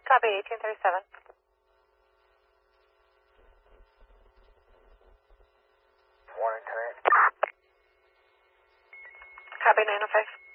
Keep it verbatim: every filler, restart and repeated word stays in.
Copy, eighteen thirty-seven. Warning tonight. Copy, nine oh five.